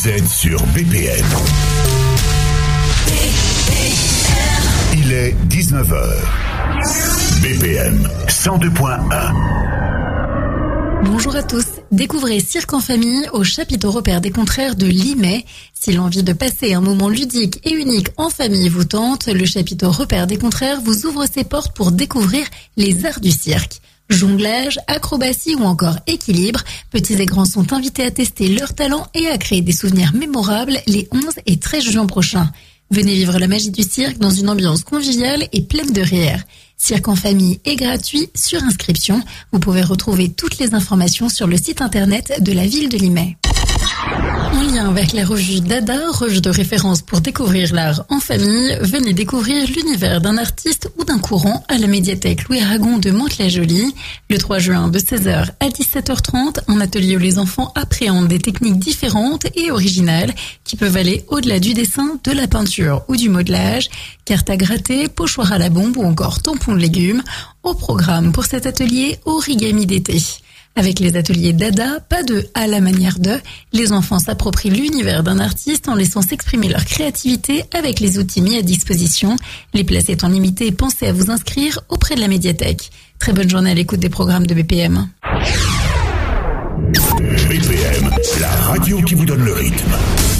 Vous êtes sur BPM. Il est 19h. BPM 102.1. Bonjour à tous. Découvrez Cirque en famille au chapiteau repère des contraires de Limay. Si l'envie de passer un moment ludique et unique en famille vous tente, le chapiteau repère des contraires vous ouvre ses portes pour découvrir les arts du cirque. Jonglage, acrobatie ou encore équilibre, petits et grands sont invités à tester leur talent et à créer des souvenirs mémorables les 11 et 13 juin prochains. Venez vivre la magie du cirque dans une ambiance conviviale et pleine de rire. Cirque en famille est gratuit sur inscription. Vous pouvez retrouver toutes les informations sur le site internet de la ville de Limay. En lien avec la revue Dada, revue de référence pour découvrir l'art en famille, venez découvrir l'univers d'un artiste ou d'un courant à la médiathèque Louis Aragon de Mantes-la-Jolie. Le 3 juin de 16h à 17h30, un atelier où les enfants appréhendent des techniques différentes et originales qui peuvent aller au-delà du dessin, de la peinture ou du modelage, cartes à gratter, pochoirs à la bombe ou encore tampons de légumes. Au programme pour cet atelier, origami d'été. Avec les ateliers Dada, pas de à la manière de, les enfants s'approprient l'univers d'un artiste en laissant s'exprimer leur créativité avec les outils mis à disposition. Les places étant limitées, pensez à vous inscrire auprès de la médiathèque. Très bonne journée à l'écoute des programmes de BPM. BPM, la radio qui vous donne le rythme.